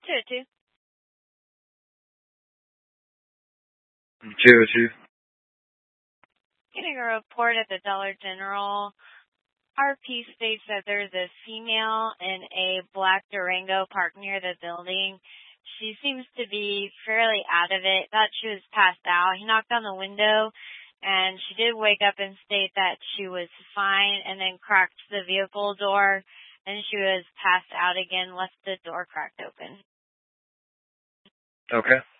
202. 202. Getting a report at the Dollar General. RP states that there's a female in a black Durango parked near the building. She seems to be fairly out of it. Thought she was passed out. He knocked on the window, and she did wake up and state that she was fine, and then cracked the vehicle door, and she was passed out again, left the door cracked open. Okay.